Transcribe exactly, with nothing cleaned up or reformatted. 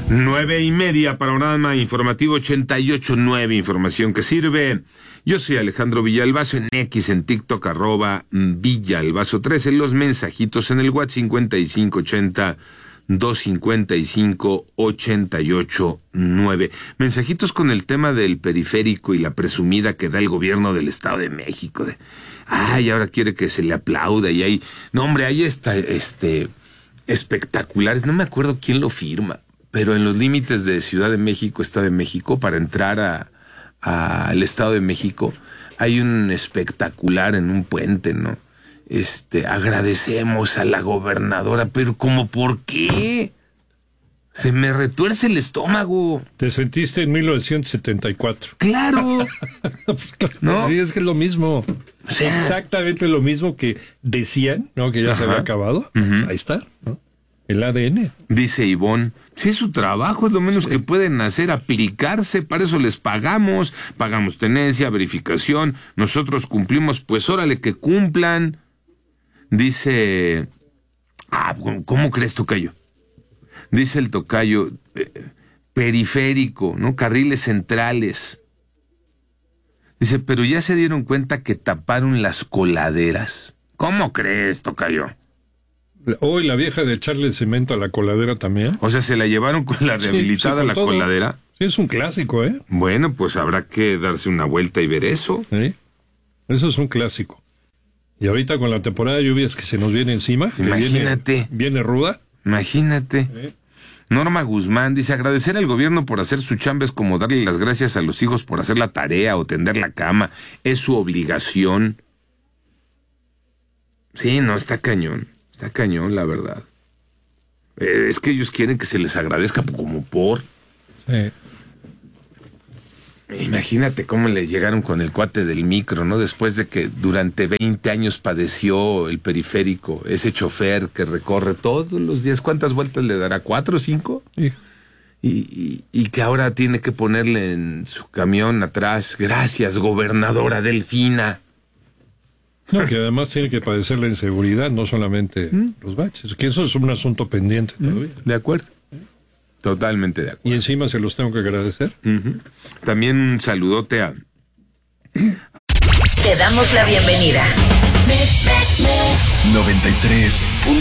Nueve y media, panorama informativo ochenta y ocho punto nueve, información que sirve. Yo soy Alejandro Villalbazo, en X, en TikTok, arroba Villalbazo trece, los mensajitos en el WhatsApp cincuenta y cinco ochenta, doscientos cincuenta y cinco, ochenta y ocho nueve. Mensajitos con el tema del periférico y la presumida que da el gobierno del Estado de México. De, ay, ahora quiere que se le aplauda y ahí, no hombre, ahí está, este, espectaculares, no me acuerdo quién lo firma, pero en los límites de Ciudad de México, Estado de México, para entrar a, a, al Estado de México, hay un espectacular en un puente, ¿no? Este, agradecemos a la gobernadora, pero ¿cómo por qué? Se me retuerce el estómago. Te sentiste en mil novecientos setenta y cuatro. Claro. ¿No? Sí, es que es lo mismo. O sea, exactamente lo mismo que decían, ¿no? Que ya Ajá. se había acabado. Uh-huh. Ahí está, ¿no? El A D N. Dice Ivonne, si es su trabajo, es lo menos sí. que pueden hacer, aplicarse, para eso les pagamos, pagamos tenencia, verificación, nosotros cumplimos, pues órale que cumplan. Dice, ah, ¿cómo crees, tocayo? Dice el tocayo, eh, periférico, ¿no? Carriles centrales. Dice, pero ya se dieron cuenta que taparon las coladeras. ¿Cómo crees, tocayo? Hoy oh, la vieja de echarle cemento a la coladera también. O sea, ¿se la llevaron con la rehabilitada sí, sí, con la todo. Coladera? Sí, es un clásico, ¿eh? Bueno, pues habrá que darse una vuelta y ver eso. Sí, eso es un clásico. Y ahorita con la temporada de lluvias que se nos viene encima, imagínate. Viene, viene ruda. Imagínate. Sí. Norma Guzmán dice, agradecer al gobierno por hacer su chamba es como darle las gracias a los hijos por hacer la tarea o tender la cama. Es su obligación. Sí, no, está cañón. Está cañón, la verdad. Eh, es que ellos quieren que se les agradezca como por... Sí. Imagínate cómo le llegaron con el cuate del micro, ¿no? Después de que durante veinte años padeció el periférico, ese chofer que recorre todos los días, ¿cuántas vueltas le dará? ¿Cuatro o cinco? Sí. Y, y, y que ahora tiene que ponerle en su camión atrás, gracias, gobernadora Delfina. No, que además tiene que padecer la inseguridad, no solamente ¿Mm? los baches, que eso es un asunto pendiente todavía. De acuerdo. Totalmente de acuerdo. Y encima se los tengo que agradecer. Uh-huh. También un saludote a... Te damos la bienvenida. noventa y tres